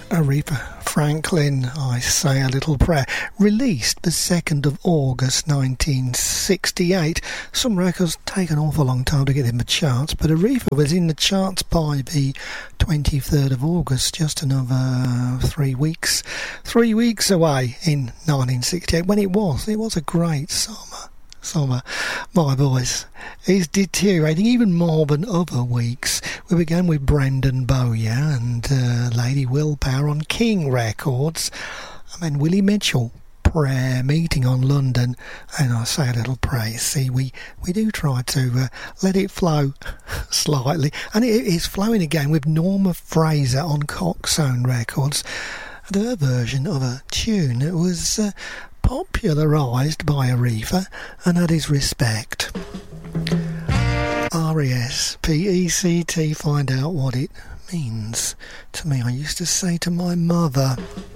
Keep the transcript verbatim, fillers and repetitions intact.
Aretha Franklin, I Say a Little Prayer, released the second of August nineteen sixty-eight. Some records take an awful long time to get in the charts, but Aretha was in the charts by the twenty-third of August, just another three weeks, three weeks away in nineteen sixty-eight, when it was, it was a great summer. Summer. My voice is deteriorating even more than other weeks. We began with Brendan Bowyer and uh, Lady Willpower on King Records, and then Willie Mitchell, Prayer Meeting on London, and I Say a Little Prayer. See, we, we do try to uh, let it flow slightly, and it is flowing again with Norma Fraser on Coxsone Records, and her version of a tune that was Uh, popularised by Aretha, and that is Respect. R E S P E C T, find out what it means to me. I used to say to my mother.